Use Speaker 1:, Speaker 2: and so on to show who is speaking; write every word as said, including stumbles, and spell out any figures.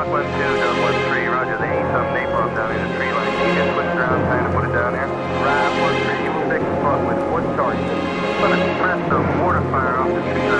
Speaker 1: Hawk one two, Dub one three, roger. They need some napalm down in the tree line. Can you just switch around time to put it down here? Right, one three, you will take the spot with one target. Let us press the mortar fire off the tree